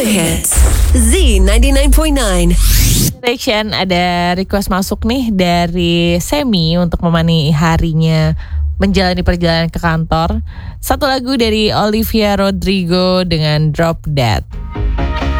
the hits. Z99.9. Reaction, ada request masuk nih dari Semi untuk menemani harinya menjalani perjalanan ke kantor. Satu lagu dari Olivia Rodrigo dengan Drop Dead.